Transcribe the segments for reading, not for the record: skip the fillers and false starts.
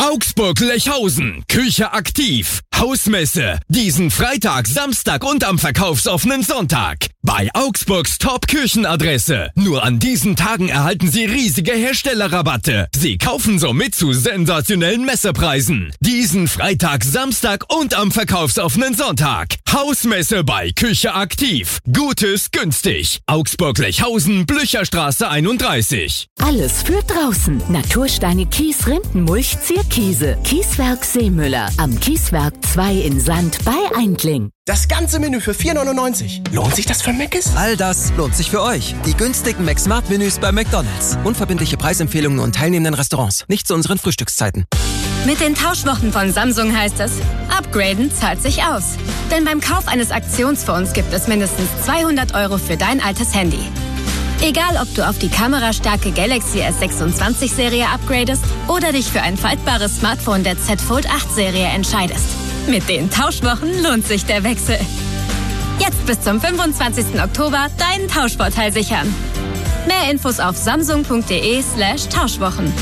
Augsburg-Lechhausen, Küche aktiv, Hausmesse, diesen Freitag, Samstag und am verkaufsoffenen Sonntag. Bei Augsburgs Top-Küchenadresse. Nur an diesen Tagen erhalten Sie riesige Herstellerrabatte. Sie kaufen somit zu sensationellen Messepreisen. Diesen Freitag, Samstag und am verkaufsoffenen Sonntag. Hausmesse bei Küche aktiv. Gutes günstig. Augsburg-Lechhausen, Blücherstraße 31. Alles für draußen. Natursteine, Kies, Rindenmulch, Zierkiese. Kieswerk Seemüller. Am Kieswerk 2 in Sand bei Eindling. Das ganze Menü für 4,99. Lohnt sich das für Mc's? All das lohnt sich für euch. Die günstigen McSmart-Menüs bei McDonald's. Unverbindliche Preisempfehlungen und teilnehmenden Restaurants. Nicht zu unseren Frühstückszeiten. Mit den Tauschwochen von Samsung heißt es, upgraden zahlt sich aus. Denn beim Kauf eines Aktionsphones gibt es mindestens 200 € für dein altes Handy. Egal, ob du auf die kamerastarke Galaxy S26-Serie upgradest oder dich für ein faltbares Smartphone der Z Fold 8-Serie entscheidest. Mit den Tauschwochen lohnt sich der Wechsel. Jetzt bis zum 25. Oktober deinen Tauschvorteil sichern. Mehr Infos auf samsung.de/Tauschwochen.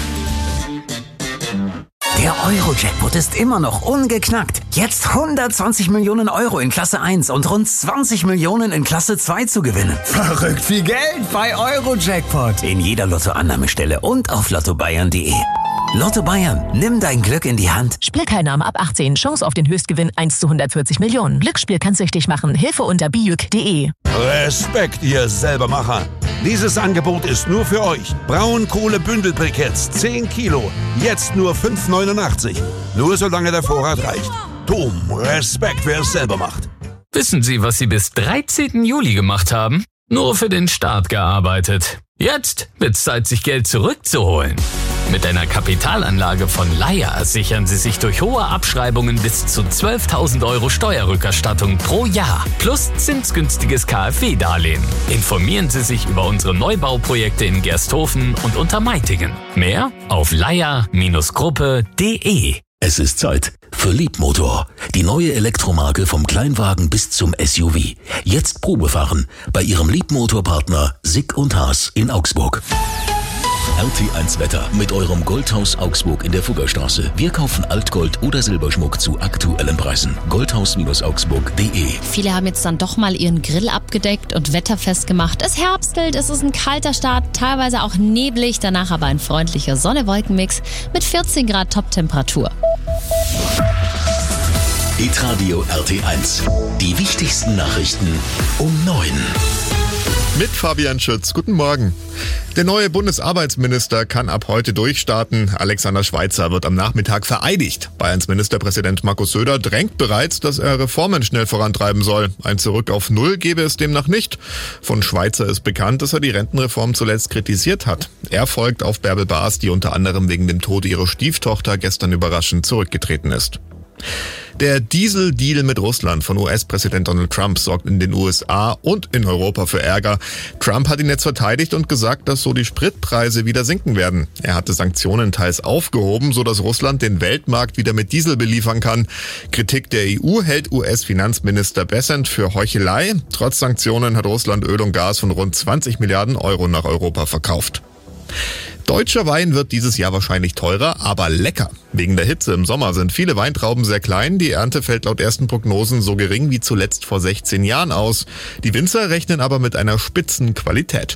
Der Euro-Jackpot ist immer noch ungeknackt. Jetzt 120 Millionen € in Klasse 1 und rund 20 Millionen in Klasse 2 zu gewinnen. Verrückt viel Geld bei Euro-Jackpot. In jeder Lottoannahmestelle und auf lottobayern.de. Lotto Bayern, nimm dein Glück in die Hand. Spielteilnahme ab 18, Chance auf den Höchstgewinn 1 zu 140 Millionen. Glücksspiel kann süchtig machen. Hilfe unter bijuk.de. Respekt, ihr Selbermacher. Dieses Angebot ist nur für euch. Braunkohle-Bündelbriketts, 10 Kilo. Jetzt nur 5,89. Nur solange der Vorrat reicht. Dom, Respekt, wer es selber macht. Wissen Sie, was Sie bis 13. Juli gemacht haben? Nur für den Staat gearbeitet. Jetzt wird's Zeit, sich Geld zurückzuholen. Mit einer Kapitalanlage von Laya sichern Sie sich durch hohe Abschreibungen bis zu 12.000 € Steuerrückerstattung pro Jahr plus zinsgünstiges KfW-Darlehen. Informieren Sie sich über unsere Neubauprojekte in Gersthofen und Untermeitingen. Mehr auf laya-gruppe.de. Es ist Zeit für Leapmotor, die neue Elektromarke vom Kleinwagen bis zum SUV. Jetzt Probefahren bei Ihrem Leapmotor-Partner Sick und Haas in Augsburg. RT1 Wetter mit eurem Goldhaus Augsburg in der Fuggerstraße. Wir kaufen Altgold oder Silberschmuck zu aktuellen Preisen. Goldhaus-augsburg.de. Viele haben jetzt dann doch mal ihren Grill abgedeckt und wetterfest gemacht. Es herbstelt, es ist ein kalter Start, teilweise auch neblig, danach aber ein freundlicher Sonne-Wolken-Mix mit 14 Grad Toptemperatur. Hitradio RT1. Die wichtigsten Nachrichten um 9. Mit Fabian Schütz. Guten Morgen. Der neue Bundesarbeitsminister kann ab heute durchstarten. Alexander Schweitzer wird am Nachmittag vereidigt. Bayerns Ministerpräsident Markus Söder drängt bereits, dass er Reformen schnell vorantreiben soll. Ein Zurück auf Null gebe es demnach nicht. Von Schweitzer ist bekannt, dass er die Rentenreform zuletzt kritisiert hat. Er folgt auf Bärbel Baas, die unter anderem wegen dem Tod ihrer Stieftochter gestern überraschend zurückgetreten ist. Der Diesel-Deal mit Russland von US-Präsident Donald Trump sorgt in den USA und in Europa für Ärger. Trump hat ihn jetzt verteidigt und gesagt, dass so die Spritpreise wieder sinken werden. Er hatte Sanktionen teils aufgehoben, sodass Russland den Weltmarkt wieder mit Diesel beliefern kann. Kritik der EU hält US-Finanzminister Bessent für Heuchelei. Trotz Sanktionen hat Russland Öl und Gas von rund 20 Milliarden € nach Europa verkauft. Deutscher Wein wird dieses Jahr wahrscheinlich teurer, aber lecker. Wegen der Hitze im Sommer sind viele Weintrauben sehr klein. Die Ernte fällt laut ersten Prognosen so gering wie zuletzt vor 16 Jahren aus. Die Winzer rechnen aber mit einer Spitzenqualität.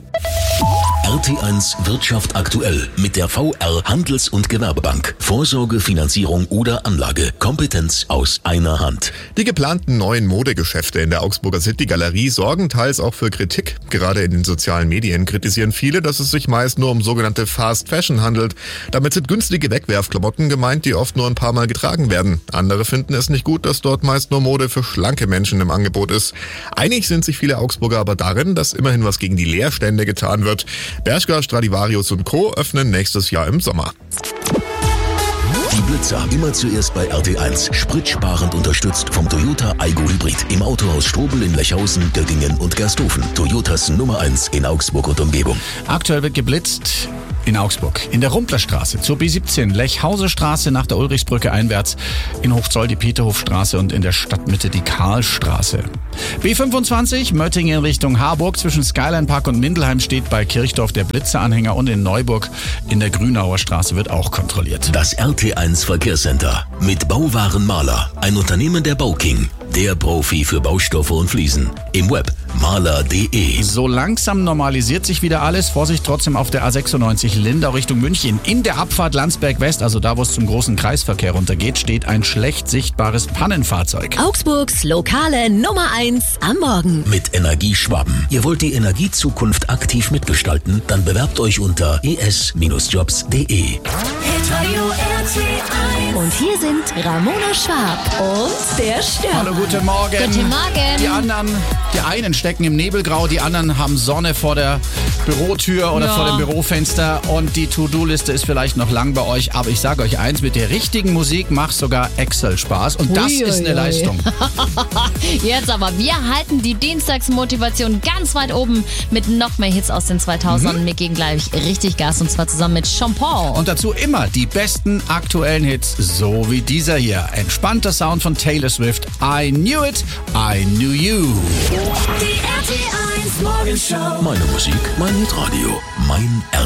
RT1 Wirtschaft aktuell mit der VR Handels- und Gewerbebank. Vorsorge, Finanzierung oder Anlage. Kompetenz aus einer Hand. Die geplanten neuen Modegeschäfte in der Augsburger City Galerie sorgen teils auch für Kritik. Gerade in den sozialen Medien kritisieren viele, dass es sich meist nur um sogenannte Fast Fashion handelt. Damit sind günstige Wegwerfklamotten gemeint, die oft nur ein paar Mal getragen werden. Andere finden es nicht gut, dass dort meist nur Mode für schlanke Menschen im Angebot ist. Einig sind sich viele Augsburger aber darin, dass immerhin was gegen die Leerstände getan wird. Bershka, Stradivarius und Co. öffnen nächstes Jahr im Sommer. Die Blitzer immer zuerst bei RT1. Spritsparend unterstützt vom Toyota Aygo Hybrid. Im Autohaus Strobel in Lechhausen, Göttingen und Gersthofen. Toyotas Nummer 1 in Augsburg und Umgebung. Aktuell wird geblitzt in Augsburg. In der Rumplerstraße zur B17, Lechhausestraße nach der Ulrichsbrücke einwärts, in Hochzoll die Peterhofstraße und in der Stadtmitte die Karlstraße. B25, Möttingen Richtung Harburg, zwischen Skyline Park und Mindelheim steht bei Kirchdorf der Blitzeranhänger und in Neuburg in der Grünauer Straße wird auch kontrolliert. Das RT1 Verkehrscenter mit Bauwarenmaler, ein Unternehmen der Bauking, der Profi für Baustoffe und Fliesen. Im Web maler.de. So langsam normalisiert sich wieder alles. Vorsicht trotzdem auf der A96 Lindau Richtung München. In der Abfahrt Landsberg West, also da, wo es zum großen Kreisverkehr runtergeht, steht ein schlecht sichtbares Pannenfahrzeug. Augsburgs lokale Nummer 1 am Morgen. Mit Energieschwaben. Ihr wollt die Energiezukunft aktiv mitgestalten? Dann bewerbt euch unter es-jobs.de. Und hier sind Ramona Schwab und der Stern. Hallo, guten Morgen. Guten Morgen. Die einen stecken im Nebelgrau, die anderen haben Sonne vor der Bürotür oder vor dem Bürofenster und die To-Do-Liste ist vielleicht noch lang bei euch, aber ich sage euch eins, mit der richtigen Musik macht sogar Excel Spaß und das ist eine Leistung. Jetzt aber, wir halten die Dienstagsmotivation ganz weit oben mit noch mehr Hits aus den 2000ern. Wir geben gleich richtig Gas und zwar zusammen mit Sean Paul. Und dazu immer die besten aktuellen Hits, so wie dieser hier. Entspannter Sound von Taylor Swift. I knew it, I knew you. Die RT1 Morgenshow. Meine Musik, mein Hitradio, mein